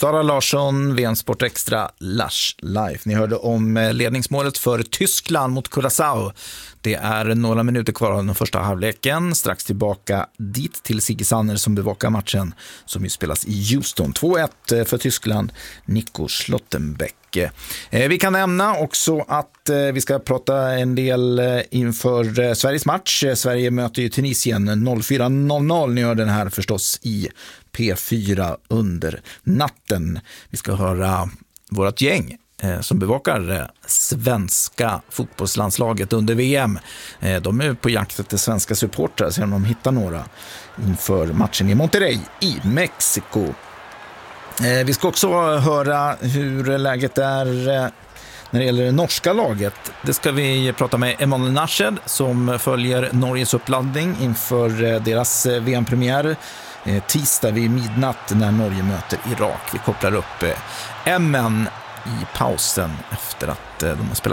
Sara Larsson, VM Sport Extra, Lush Life. Ni hörde om ledningsmålet för Tyskland mot Curaçao. Det är några minuter kvar av den första halvleken. Strax tillbaka dit till Sigge Sanner som bevakar matchen som ju spelas i Houston. 2-1 för Tyskland, Nico Schlottenbeck. Vi kan nämna också att vi ska prata en del inför Sveriges match. Sverige möter ju Tunisien 04.00. Ni hör den här förstås i P4 under natten. Vi ska höra vårt gäng som bevakar svenska fotbollslandslaget under VM. De är på jakt efter svenska supportrar så de hittar några inför matchen i Monterrey i Mexiko. Vi ska också höra hur läget är när det gäller det norska laget. Det ska vi prata med Emanuel Nashed som följer Norges uppladdning inför deras VM-premiär tisdag vid midnatt när Norge möter Irak. Vi kopplar upp MN i pausen efter att de har spelat